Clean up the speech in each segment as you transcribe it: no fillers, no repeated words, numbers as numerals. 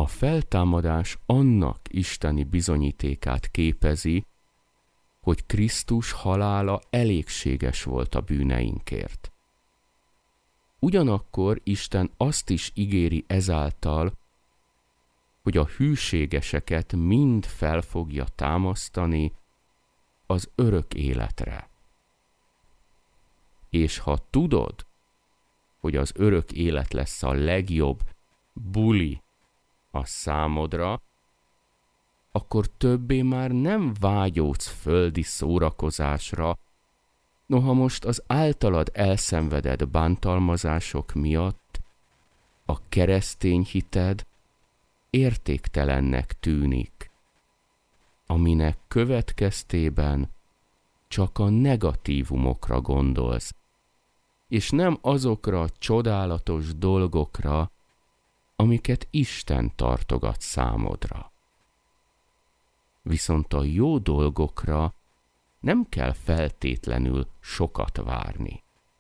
A feltámadás annak isteni bizonyítékát képezi, hogy Krisztus halála elégséges volt a bűneinkért. Ugyanakkor Isten azt is ígéri ezáltal, hogy a hűségeseket mind fel fogja támasztani az örök életre. És ha tudod, hogy az örök élet lesz a legjobb buli a számodra, akkor többé már nem vágyódsz földi szórakozásra, noha most az általad elszenvedett bántalmazások miatt a keresztény hited értéktelennek tűnik, aminek következtében csak a negatívumokra gondolsz, és nem azokra a csodálatos dolgokra, amiket Isten tartogat számodra. Viszont a jó dolgokra nem kell feltétlenül sokat várni.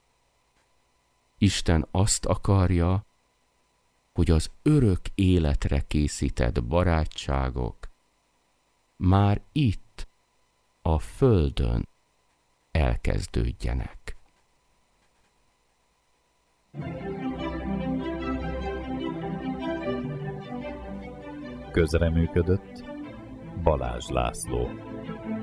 Isten azt akarja, hogy az örök életre készített barátságok már itt, a földön elkezdődjenek. Közreműködött Balázs László.